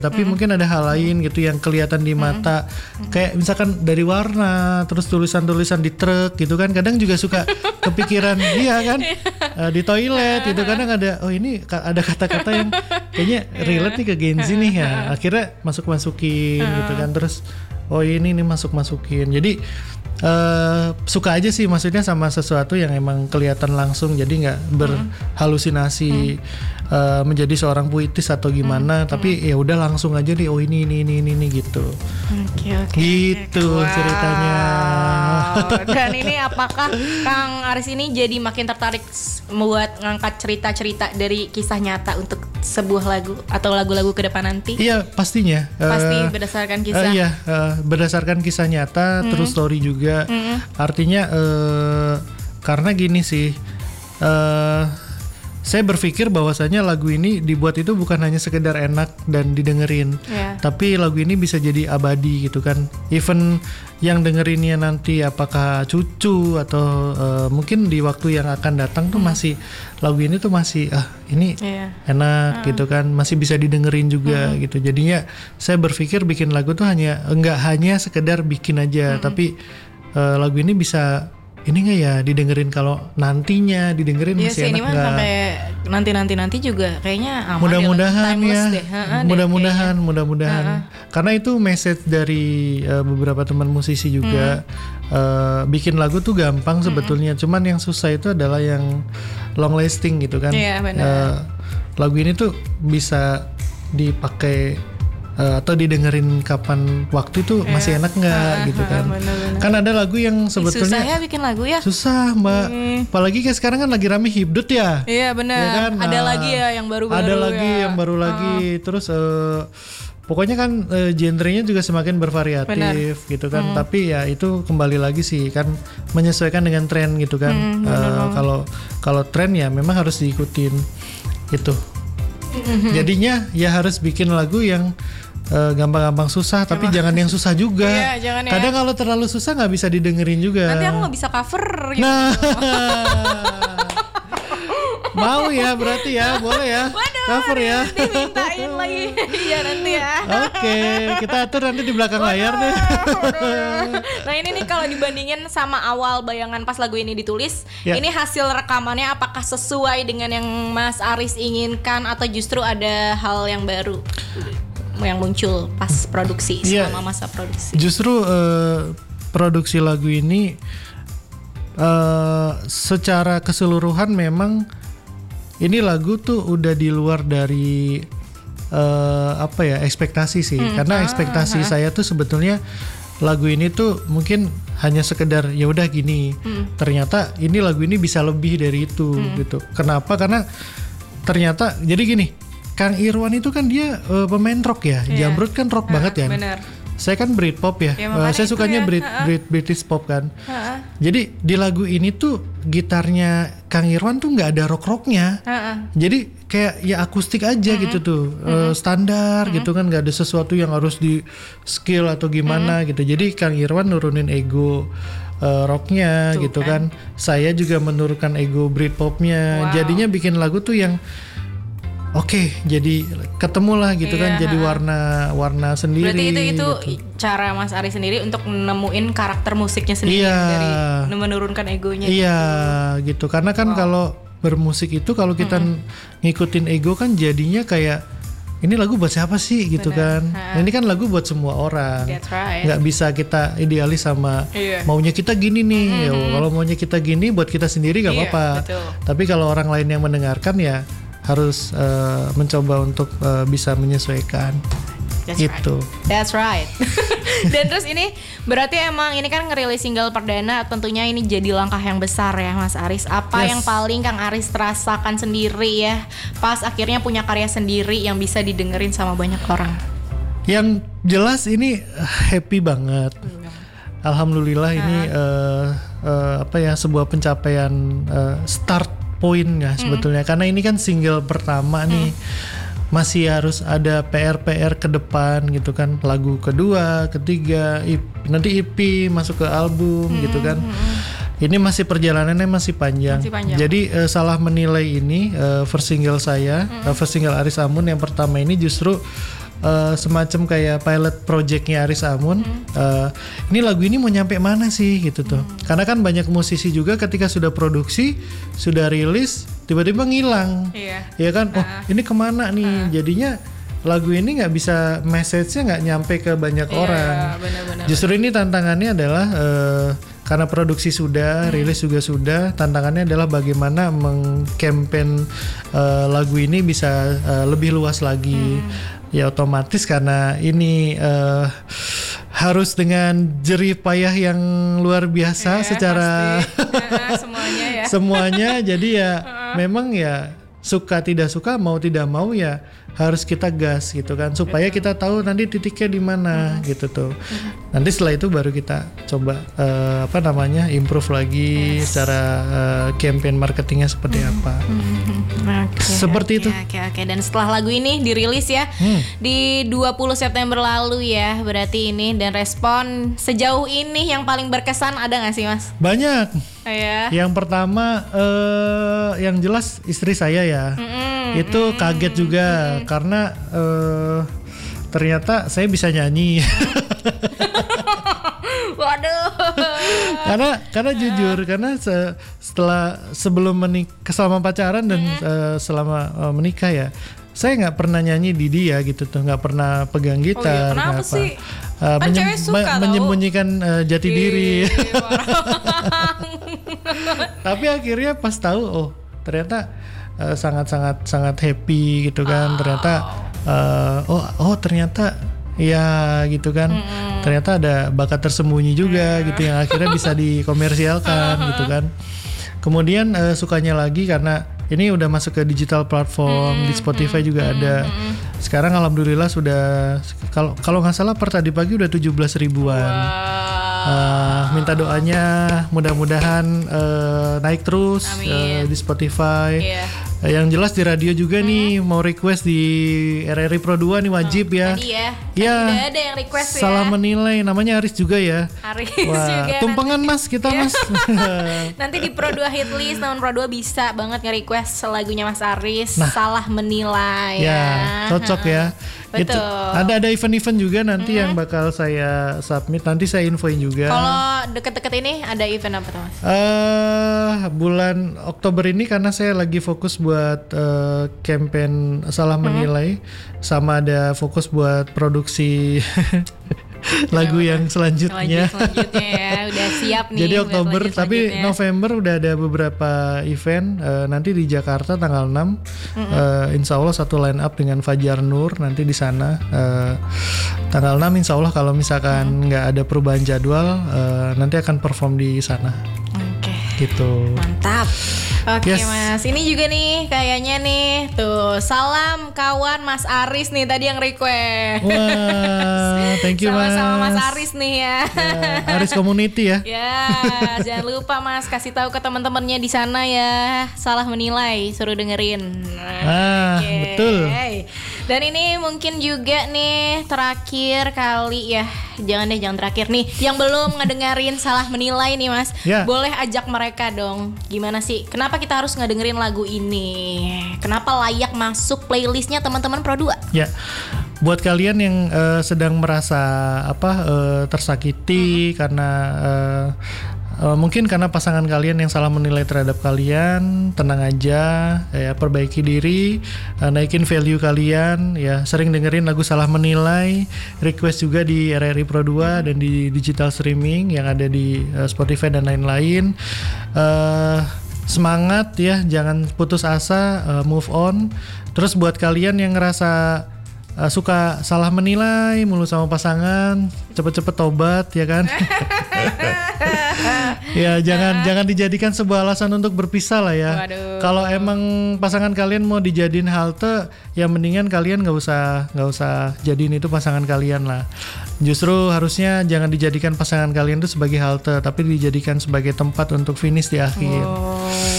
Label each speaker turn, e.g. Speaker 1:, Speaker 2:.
Speaker 1: Tapi mungkin ada hal lain gitu yang kelihatan di mata. Kayak misalkan dari warna, terus tulisan-tulisan di truk gitu kan. Kadang juga suka kepikiran, iya kan, di toilet gitu. Kadang ada, oh ini ada kata-kata yang kayaknya relate nih ke Gen Z nih ya. Akhirnya masukin gitu kan. Terus, oh ini masukin. Jadi suka aja sih maksudnya sama sesuatu yang emang kelihatan langsung. Jadi gak berhalusinasi menjadi seorang puitis atau gimana, tapi ya udah langsung aja nih, oh ini gitu.
Speaker 2: Oke.
Speaker 1: Gitu ceritanya.
Speaker 2: Dan ini apakah Kang Aris ini jadi makin tertarik buat ngangkat cerita-cerita dari kisah nyata untuk sebuah lagu atau lagu-lagu ke depan nanti?
Speaker 1: Iya pastinya.
Speaker 2: Pasti berdasarkan kisah.
Speaker 1: Iya, berdasarkan kisah nyata, terus story juga. Artinya karena gini sih. Saya berpikir bahwasanya lagu ini dibuat itu bukan hanya sekedar enak dan didengerin, tapi lagu ini bisa jadi abadi gitu kan. Even yang dengerinnya nanti apakah cucu atau mungkin di waktu yang akan datang tuh masih lagu ini tuh masih ini enak gitu kan, masih bisa didengerin juga gitu. Jadinya saya berpikir bikin lagu tuh enggak hanya sekedar bikin aja, tapi lagu ini bisa ini nggak ya didengerin kalau nantinya didengerin masih enak nggak?
Speaker 2: Nanti juga kayaknya aman.
Speaker 1: Mudah-mudahan ya, mudah-mudahan. Karena itu message dari beberapa teman musisi juga. Bikin lagu tuh gampang sebetulnya, cuman yang susah itu adalah yang long lasting gitu kan.
Speaker 2: Iya benar.
Speaker 1: Lagu ini tuh bisa dipakai atau didengerin kapan waktu itu masih enak nggak gitu kan.
Speaker 2: Bener.
Speaker 1: Kan ada lagu yang sebetulnya
Speaker 2: susah ya bikin lagu ya.
Speaker 1: Susah Mbak. Apalagi kayak sekarang kan lagi rame hipdut ya.
Speaker 2: Iya benar. Ya kan? Ada lagi ya yang baru-baru.
Speaker 1: Ada lagi yang baru lagi. Terus pokoknya kan genrenya juga semakin bervariatif gitu kan. Tapi ya itu kembali lagi sih kan menyesuaikan dengan tren gitu kan. Kalau tren ya memang harus diikutin gitu. Jadinya ya harus bikin lagu yang gampang-gampang susah, tapi jangan yang susah juga.
Speaker 2: Iya, jangan ya.
Speaker 1: Kadang kalau terlalu susah nggak bisa didengerin juga.
Speaker 2: Nanti aku nggak bisa cover. Gitu.
Speaker 1: Nah, mau ya berarti ya, boleh ya.
Speaker 2: Waduh,
Speaker 1: cover ya.
Speaker 2: Dimintain lagi. Iya nanti ya.
Speaker 1: Oke, kita atur nanti di belakang layar deh.
Speaker 2: Nah ini nih kalau dibandingin sama awal bayangan pas lagu ini ditulis, ini hasil rekamannya apakah sesuai dengan yang Mas Aris inginkan atau justru ada hal yang baru yang muncul pas produksi selama masa produksi?
Speaker 1: Justru produksi lagu ini secara keseluruhan memang ini lagu tuh udah di luar dari ekspektasi sih. Karena ekspektasi saya tuh sebetulnya lagu ini tuh mungkin hanya sekedar ya udah gini. Ternyata ini lagu ini bisa lebih dari itu gitu. Kenapa? Karena ternyata jadi gini. Kang Irwan itu kan dia pemain rock ya. Jamrud kan rock banget ya.
Speaker 2: Bener.
Speaker 1: Saya kan Britpop ya. Saya sukanya British pop kan. Jadi di lagu ini tuh gitarnya Kang Irwan tuh nggak ada rock-rocknya. Jadi kayak ya akustik aja gitu tuh. Standar gitu kan, nggak ada sesuatu yang harus di skill atau gimana gitu. Jadi Kang Irwan nurunin ego rocknya tuh, gitu kan. Saya juga menurunkan ego Britpopnya. Jadinya bikin lagu tuh yang Oke, jadi ketemu lah gitu kan, jadi warna sendiri.
Speaker 2: Berarti itu
Speaker 1: gitu.
Speaker 2: Cara Mas Aris sendiri untuk nemuin karakter musiknya sendiri dari menurunkan egonya.
Speaker 1: Iya, gitu. Karena kan kalau bermusik itu kalau kita ngikutin ego kan jadinya kayak ini lagu buat siapa sih gitu kan. Ini kan lagu buat semua orang. Nggak bisa kita idealis sama maunya kita gini nih. Kalau maunya kita gini buat kita sendiri nggak apa-apa. Tapi kalau orang lain yang mendengarkan ya harus mencoba untuk bisa menyesuaikan.
Speaker 2: That's right. Dan terus ini berarti emang ini kan ngerilis single perdana, tentunya ini jadi langkah yang besar ya Mas Aris. Apa yang paling Kang Aris rasakan sendiri ya pas akhirnya punya karya sendiri yang bisa didengerin sama banyak orang?
Speaker 1: Yang jelas ini happy banget. Alhamdulillah ini sebuah pencapaian start point ya sebetulnya, karena ini kan single pertama nih, masih harus ada PR ke depan gitu kan, lagu kedua, ketiga, nanti EP masuk ke album gitu kan. Ini masih perjalanannya masih panjang. Jadi salah menilai ini first single saya, first single Aris Amun yang pertama ini justru semacam kayak pilot projectnya Aris Amun. Ini lagu ini mau nyampe mana sih gitu tuh. Karena kan banyak musisi juga ketika sudah produksi, sudah rilis, tiba-tiba ngilang. Ya kan, oh ini kemana nih? Jadinya lagu ini nggak bisa, message-nya nggak nyampe ke banyak orang.
Speaker 2: Bener-bener.
Speaker 1: Justru ini tantangannya adalah karena produksi sudah, rilis juga sudah, tantangannya adalah bagaimana mengkampen lagu ini bisa lebih luas lagi. Ya otomatis karena ini harus dengan jerih payah yang luar biasa secara
Speaker 2: semuanya ya.
Speaker 1: Semuanya, jadi ya memang ya suka tidak suka, mau tidak mau ya harus kita gas gitu kan, supaya kita tahu nanti titiknya di mana gitu tuh. Nanti setelah itu baru kita coba improve lagi secara campaign marketingnya seperti apa. Seperti itu.
Speaker 2: Oke. Dan setelah lagu ini dirilis ya di 20 September lalu ya, berarti ini, dan respon sejauh ini yang paling berkesan ada nggak sih Mas?
Speaker 1: Banyak.
Speaker 2: Ya.
Speaker 1: Yang pertama yang jelas istri saya ya, itu kaget juga karena ternyata saya bisa nyanyi.
Speaker 2: Waduh.
Speaker 1: karena jujur, karena sebelum menikah, selama pacaran dan selama menikah ya, saya nggak pernah nyanyi di dia gitu tuh, nggak pernah pegang gitar.
Speaker 2: Kenapa sih?
Speaker 1: Menyembunyikan jati diri. Tapi akhirnya pas tahu, oh ternyata sangat happy gitu kan. Ternyata ternyata ya gitu kan. Ternyata ada bakat tersembunyi juga gitu yang akhirnya bisa dikomersialkan gitu kan. Kemudian sukanya lagi karena ini udah masuk ke digital platform, di Spotify juga ada. Sekarang alhamdulillah sudah, kalau nggak salah per tadi pagi udah 17 ribuan. Minta doanya mudah-mudahan naik terus di Spotify. Yang jelas di radio juga nih, mau request di RRI Pro 2 nih wajib ya.
Speaker 2: Tadi ya.
Speaker 1: Ya.
Speaker 2: Udah ada yang request ya.
Speaker 1: Salah menilai, namanya Aris juga ya.
Speaker 2: Aris
Speaker 1: juga. Tumpengan Mas kita Mas.
Speaker 2: Nanti di Pro 2 Hitlist, namun Pro 2 bisa banget nge-request lagunya Mas Aris, Salah Menilai.
Speaker 1: Ya, cocok ya.
Speaker 2: Betul.
Speaker 1: Itu, ada event-event juga nanti yang bakal saya submit, nanti saya infoin juga.
Speaker 2: Kalau deket-deket ini ada event apa tuh Mas?
Speaker 1: Bulan Oktober ini karena saya lagi fokus buat campaign Salah Menilai, sama ada fokus buat produksi lagu yang selanjutnya.
Speaker 2: Selanjutnya ya, udah siap nih.
Speaker 1: Jadi Oktober, tapi November udah ada beberapa event. Nanti di Jakarta tanggal 6, insya Allah satu line up dengan Fajar Nur nanti di sana. Tanggal 6 insya Allah kalau misalkan nggak ada perubahan jadwal, nanti akan perform di sana. Gitu.
Speaker 2: Mantap. Oke Mas, ini juga nih kayaknya nih tuh, salam kawan Mas Aris nih tadi yang request.
Speaker 1: Wah, thank you Mas.
Speaker 2: Sama Mas Aris nih ya.
Speaker 1: Aris Community ya.
Speaker 2: Ya, jangan lupa Mas kasih tahu ke teman-temannya di sana ya. Salah Menilai, suruh dengerin.
Speaker 1: Betul.
Speaker 2: Dan ini mungkin juga nih terakhir kali ya. Jangan terakhir nih. Yang belum ngedengerin Salah Menilai nih Mas, boleh ajak mereka dong. Gimana sih? Kenapa kita harus ngedengerin lagu ini? Kenapa layak masuk playlistnya teman-teman Pro 2?
Speaker 1: Ya, buat kalian yang sedang merasa tersakiti karena mungkin karena pasangan kalian yang salah menilai terhadap kalian, tenang aja, ya perbaiki diri, naikin value kalian, ya sering dengerin lagu Salah Menilai, request juga di RRI Pro 2 dan di digital streaming yang ada di Spotify dan lain-lain. Semangat ya, jangan putus asa, move on. Terus buat kalian yang ngerasa suka salah menilai mulu sama pasangan, cepet-cepet tobat ya kan. Ya jangan dijadikan sebuah alasan untuk berpisah lah ya. Kalau emang pasangan kalian mau dijadiin halte, ya mendingan kalian nggak usah jadiin itu pasangan kalian lah. Justru harusnya jangan dijadikan pasangan kalian itu sebagai halte, tapi dijadikan sebagai tempat untuk finish di akhir.